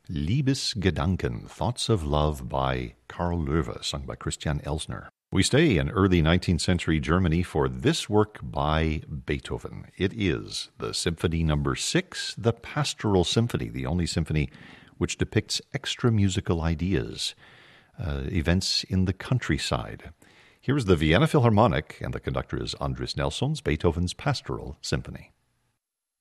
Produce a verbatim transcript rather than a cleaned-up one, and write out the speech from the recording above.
Liebesgedanken, Thoughts of Love by Karl Löwe, sung by Christian Elsner. We stay in early nineteenth century Germany for this work by Beethoven. It is the Symphony Number Six, the Pastoral Symphony, the only symphony which depicts extra musical ideas, uh, events in the countryside. Here's the Vienna Philharmonic, and the conductor is Andris Nelsons, Beethoven's Pastoral Symphony.